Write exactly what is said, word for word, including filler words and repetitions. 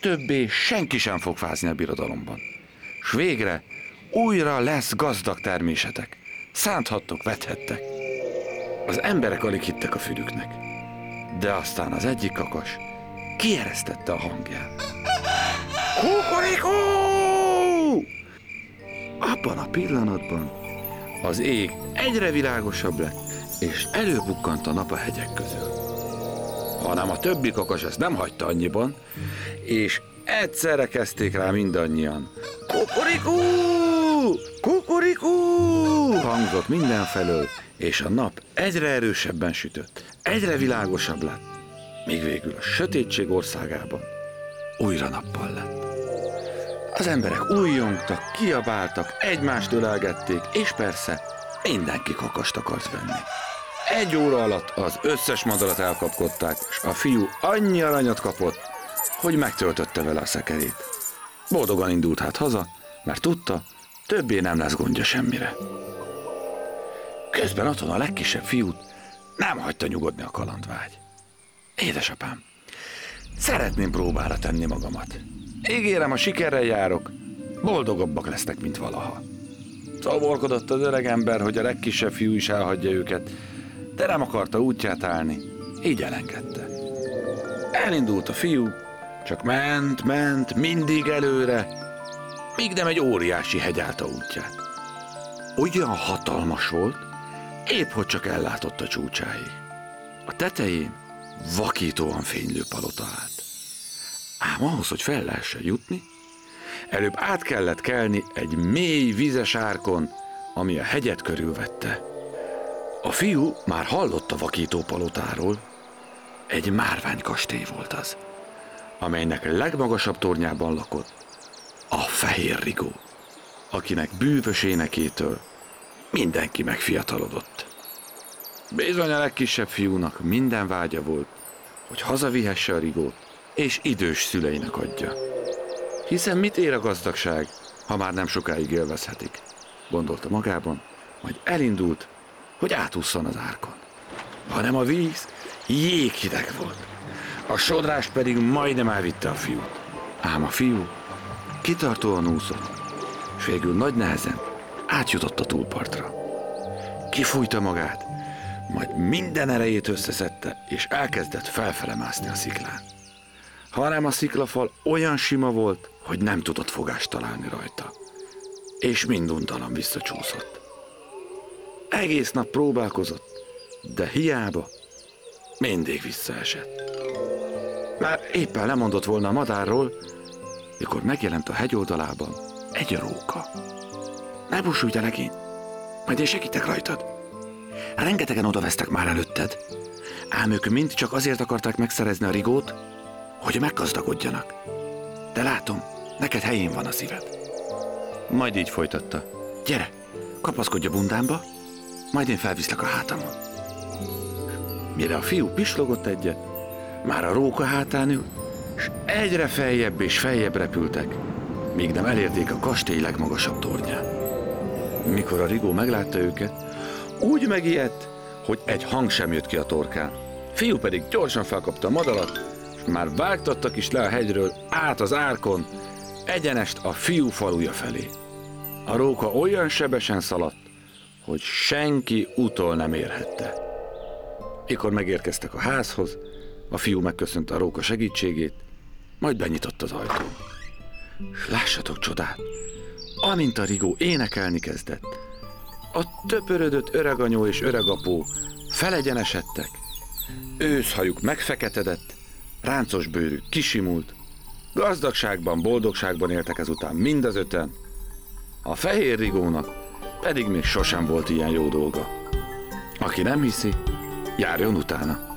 többé senki sem fog fázni a birodalomban. S végre újra lesz gazdag termésetek. Szánthattok, vethettek. Az emberek alig hittek a fülüknek. De aztán az egyik kakas kieresztette a hangját. Kukorikó! Abban a pillanatban az ég egyre világosabb lett, és előbukkant a nap a hegyek közül. Hanem a többi kakas ezt nem hagyta annyiban, és egyszerre kezdték rá mindannyian. Kukorikó! Kukorikó! Hangzott mindenfelől, és a nap egyre erősebben sütött, egyre világosabb lett, míg végül a sötétség országában újra nappal lett. Az emberek újjongtak, kiabáltak, egymást ölelgették, és persze mindenki kakast akart venni. Egy óra alatt az összes madarat elkapkodták, és a fiú annyi aranyat kapott, hogy megtöltötte vele a szekerét. Boldogan indult hát haza, mert tudta, többé nem lesz gondja semmire. Közben otthon a legkisebb fiút nem hagyta nyugodni a kalandvágy. Édesapám, szeretném próbára tenni magamat. Ígérem, a sikerrel járok, boldogabbak lesznek, mint valaha. Szavorkodott az öreg ember, hogy a legkisebb fiú is elhagyja őket, de nem akarta útját állni, így elengedte. Elindult a fiú, csak ment, ment, mindig előre, míg nem egy óriási hegy állta útját. Olyan hatalmas volt, épp hogy csak ellátott a csúcsáig. A tetején vakítóan fénylő palota állt. Ám ahhoz, hogy fel lehessen jutni, előbb át kellett kelni egy mély vizes árkon, ami a hegyet körülvette. A fiú már hallott a vakító palotáról, egy márványkastély volt az, amelynek legmagasabb tornyában lakott a Fehér Rigó, akinek bűvös énekétől mindenki megfiatalodott. Bizony a legkisebb fiúnak minden vágya volt, hogy hazavihesse a Rigót, és idős szüleinek adja. Hiszen mit ér a gazdagság, ha már nem sokáig élvezhetik, gondolta magában, majd elindult, hogy átússzon az árkon. Hanem a víz jéghideg volt, a sodrás pedig majdnem elvitte a fiút. Ám a fiú kitartóan úszott, és végül nagy nehezen átjutott a túlpartra. Kifújta magát, majd minden erejét összeszedte, és elkezdett felfele mászni a sziklán. Hanem a sziklafal olyan sima volt, hogy nem tudott fogást találni rajta, és minduntalan visszacsúszott. Egész nap próbálkozott, de hiába, mindig visszaesett. Már éppen lemondott volna a madárról, mikor megjelent a hegyoldalában egy róka. Ne búsulj, legény, majd én segítek rajtad. Rengetegen odavesztek már előtted, ám ők mind csak azért akarták megszerezni a Rigót, hogy meggazdagodjanak. De látom, neked helyén van a szíved. Majd így folytatta. Gyere, kapaszkodj a bundámba, majd én felviszlek a hátamon. Mire a fiú pislogott egyet, már a róka hátán ül, és egyre feljebb és feljebb repültek, míg nem elérték a kastély legmagasabb tornyát. Mikor a Rigó meglátta őket, úgy megijedt, hogy egy hang sem jött ki a torkán. Fiú pedig gyorsan felkapta a madarat, és már vágtattak is le a hegyről át az árkon, egyenest a fiú faluja felé. A róka olyan sebesen szaladt, hogy senki utol nem érhette. Mikor megérkeztek a házhoz, a fiú megköszönte a róka segítségét, majd benyitott az ajtón. S lássatok csodát, amint a Rigó énekelni kezdett, a töpörödött öreganyó és öregapó felegyenesedtek, őszhajuk megfeketedett, ráncos bőrük kisimult, gazdagságban, boldogságban éltek ezután mind az öten, a Fehér Rigónak pedig még sosem volt ilyen jó dolga. Aki nem hiszi, járjon utána.